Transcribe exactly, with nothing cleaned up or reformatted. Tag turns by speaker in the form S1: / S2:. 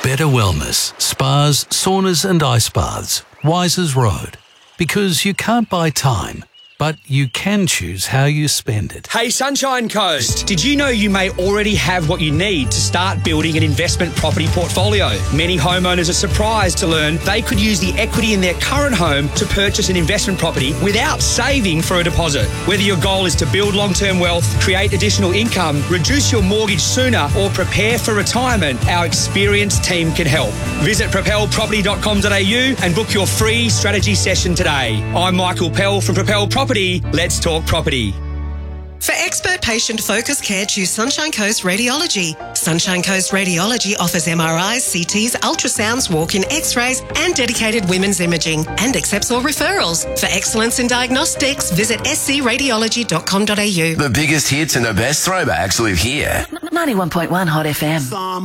S1: Better Wellness, spas, saunas and ice baths, Wisers Road. Because you can't buy time, but you can choose how you spend it.
S2: Hey Sunshine Coast, did you know you may already have what you need to start building an investment property portfolio? Many homeowners are surprised to learn they could use the equity in their current home to purchase an investment property without saving for a deposit. Whether your goal is to build long-term wealth, create additional income, reduce your mortgage sooner or prepare for retirement, our experienced team can help. Visit propel property dot com dot a u and book your free strategy session today. I'm Michael Pell from Propel Property. Let's talk property.
S3: For expert patient focused care, choose Sunshine Coast Radiology. Sunshine Coast Radiology offers M R Is, C Ts, ultrasounds, walk-in x-rays and dedicated women's imaging and accepts all referrals. For excellence in diagnostics, visit s c radiology dot com dot a u.
S4: The biggest hits and the best throwbacks live here.
S5: ninety-one point one Hot F M.